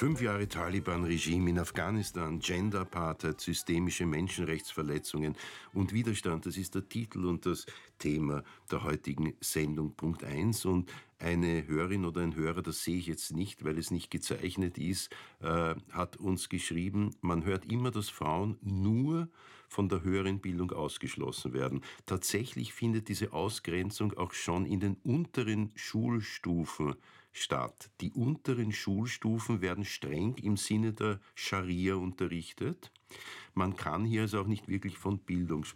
5 Jahre Taliban-Regime in Afghanistan, Gender-Apartheid, systemische Menschenrechtsverletzungen und Widerstand. Das ist der Titel und das Thema der heutigen Sendung, Punkt 1. Und eine Hörerin oder ein Hörer, das sehe ich jetzt nicht, weil es nicht gezeichnet ist, hat uns geschrieben, man hört immer, dass Frauen nur von der höheren Bildung ausgeschlossen werden. Tatsächlich findet diese Ausgrenzung auch schon in den unteren Schulstufen statt. Die unteren Schulstufen werden streng im Sinne der Scharia unterrichtet. Man kann hier also auch nicht wirklich von Bildung